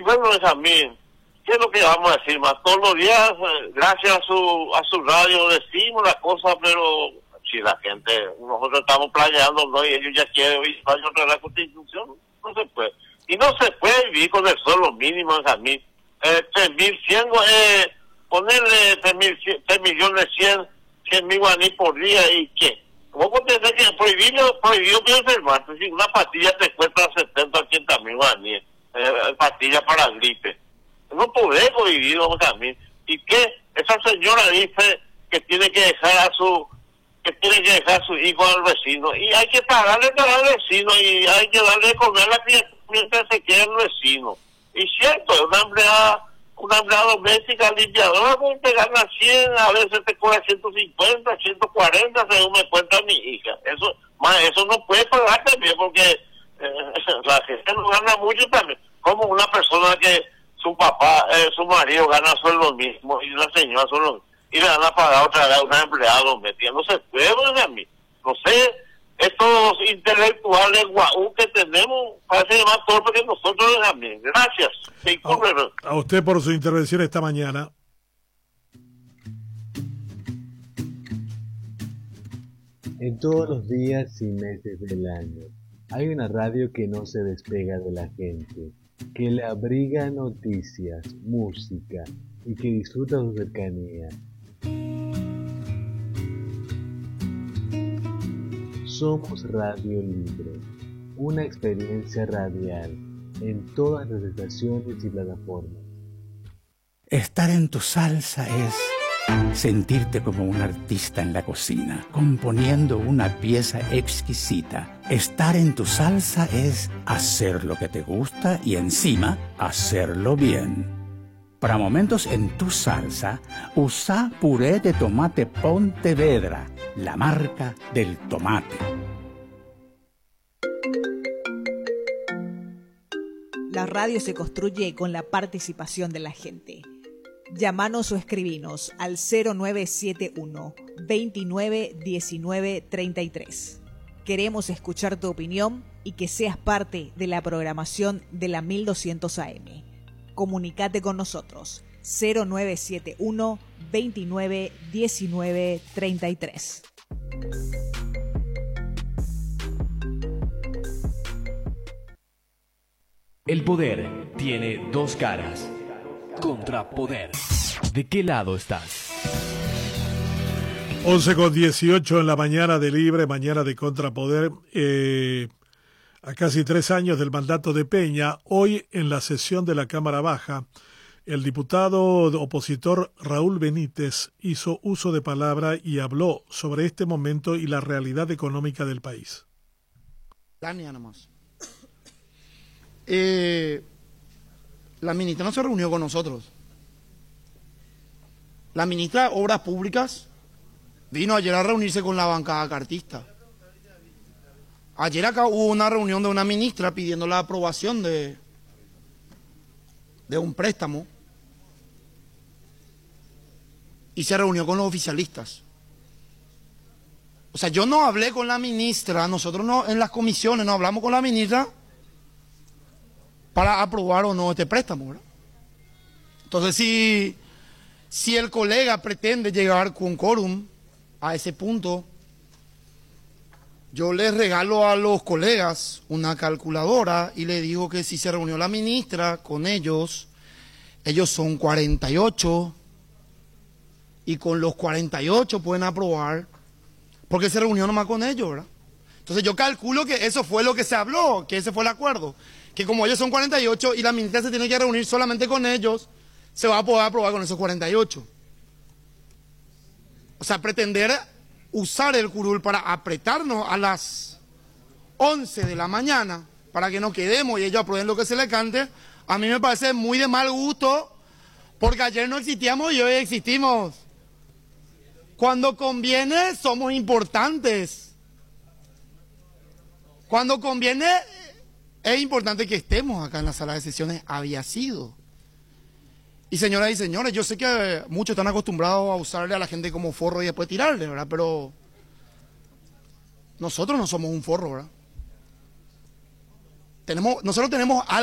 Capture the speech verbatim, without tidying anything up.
bueno, Benjamín, ¿qué es lo que vamos a decir más? Todos los días, eh, gracias a su a su radio, decimos las cosas, pero si la gente, nosotros estamos planeando, ¿no? Y ellos ya quieren oír otra la Constitución, no se puede. Y no se puede vivir con el sueldo mínimo, Benjamín. Eh, tres mil cien, eh, ponerle tres millones cien, cien mil guaní por día, ¿y qué? ¿Cómo tenés que prohibirlo? Prohibido que enfermarte. Si una pastilla te cuesta setenta, ochenta mil guaní, eh, pastilla para gripe. No podemos vivir, Benjamín. ¿Y qué? Esa señora dice que tiene que dejar a su que tiene que dejar a su hijo al vecino. Y hay que pagarle para al vecino y hay que darle de comer a la criatura mientras se queda el vecino. Y cierto, una empleada, una empleada doméstica limpiadora, pues te gana cien, a veces te cobra ciento cincuenta, ciento cuarenta, según me cuenta mi hija. Eso, más eso no puede pagar también, porque eh, la gente no gana mucho también. Como una persona que su papá, eh, su marido gana sueldo mismo y la señora solo y le van a pagar otra vez a una empleada doméstica. No se puede, a mí. No sé, estos intelectuales guau que tenemos parecen más torpes que nosotros, a mí. Gracias. A, a usted por su intervención esta mañana. En todos los días y meses del año hay una radio que no se despega de la gente, que le abriga noticias, música y que disfruta su cercanía. Somos Radio Libre, una experiencia radial en todas las estaciones y plataformas. Estar en tu salsa es sentirte como un artista en la cocina, componiendo una pieza exquisita. Estar en tu salsa es hacer lo que te gusta y encima hacerlo bien. Para momentos en tu salsa, usa puré de tomate Pontevedra, la marca del tomate. La radio se construye con la participación de la gente. Llámanos o escribinos al cero nueve siete uno, veintinueve diecinueve treinta y tres. Queremos escuchar tu opinión y que seas parte de la programación de la mil doscientos A M. Comunicate con nosotros cero nueve siete uno, veintinueve diecinueve treinta y tres. El poder tiene dos caras. Contrapoder. ¿De qué lado estás? once con dieciocho en la mañana de Libre, mañana de Contrapoder. Eh, a casi tres años del mandato de Peña, hoy en la sesión de la Cámara Baja, el diputado opositor Raúl Benítez hizo uso de palabra y habló sobre este momento y la realidad económica del país. Tania nomás. Eh, la ministra no se reunió con nosotros. La ministra de Obras Públicas vino ayer a reunirse con la bancada cartista. Ayer acá hubo una reunión de una ministra pidiendo la aprobación de, de un préstamo y se reunió con los oficialistas. O sea, yo no hablé con la ministra, nosotros no en las comisiones no hablamos con la ministra para aprobar o no este préstamo, ¿verdad? Entonces, si, si el colega pretende llegar con quórum a ese punto, yo les regalo a los colegas una calculadora y les digo que si se reunió la ministra con ellos, ellos son cuarenta y ocho y con los cuarenta y ocho pueden aprobar porque se reunió nomás con ellos, ¿verdad? Entonces yo calculo que eso fue lo que se habló, que ese fue el acuerdo, que como ellos son cuarenta y ocho y la ministra se tiene que reunir solamente con ellos, se va a poder aprobar con esos cuarenta y ocho. O sea, pretender usar el curul para apretarnos a las once de la mañana para que nos quedemos y ellos aprueben lo que se les cante, a mí me parece muy de mal gusto, porque ayer no existíamos y hoy existimos. Cuando conviene somos importantes. Cuando conviene es importante que estemos acá en la sala de sesiones, había sido. Y señoras y señores, yo sé que muchos están acostumbrados a usarle a la gente como forro y después tirarle, ¿verdad? Pero nosotros no somos un forro, ¿verdad? Tenemos, nosotros tenemos algo